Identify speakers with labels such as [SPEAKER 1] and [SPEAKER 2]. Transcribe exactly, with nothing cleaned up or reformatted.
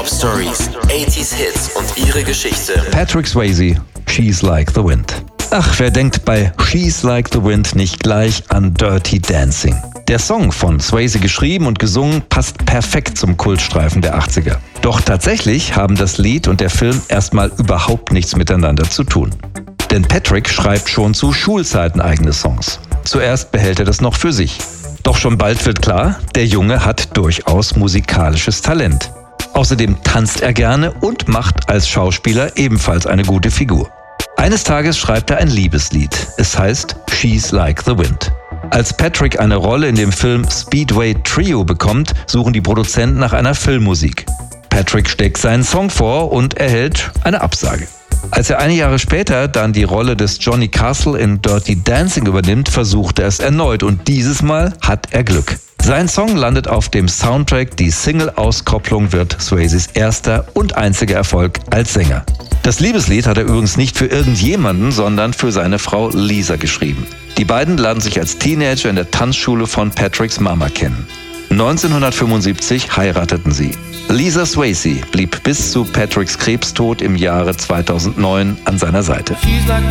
[SPEAKER 1] Top Stories, achtziger Hits und ihre Geschichte.
[SPEAKER 2] Patrick Swayze, She's Like the Wind. Ach, wer denkt bei She's Like the Wind nicht gleich an Dirty Dancing? Der Song, von Swayze geschrieben und gesungen, passt perfekt zum Kultstreifen der achtziger. Doch tatsächlich haben das Lied und der Film erstmal überhaupt nichts miteinander zu tun. Denn Patrick schreibt schon zu Schulzeiten eigene Songs. Zuerst behält er das noch für sich. Doch schon bald wird klar, der Junge hat durchaus musikalisches Talent. Außerdem tanzt er gerne und macht als Schauspieler ebenfalls eine gute Figur. Eines Tages schreibt er ein Liebeslied. Es heißt She's Like the Wind. Als Patrick eine Rolle in dem Film Speedway Trio bekommt, suchen die Produzenten nach einer Filmmusik. Patrick steckt seinen Song vor und erhält eine Absage. Als er einige Jahre später dann die Rolle des Johnny Castle in Dirty Dancing übernimmt, versucht er es erneut und dieses Mal hat er Glück. Sein Song landet auf dem Soundtrack, die Single-Auskopplung wird Swayzes erster und einziger Erfolg als Sänger. Das Liebeslied hat er übrigens nicht für irgendjemanden, sondern für seine Frau Lisa geschrieben. Die beiden lernen sich als Teenager in der Tanzschule von Patricks Mama kennen. neunzehnhundertfünfundsiebzig heirateten sie. Lisa Swayze blieb bis zu Patricks Krebstod im Jahre zweitausendneun an seiner Seite.
[SPEAKER 3] She's like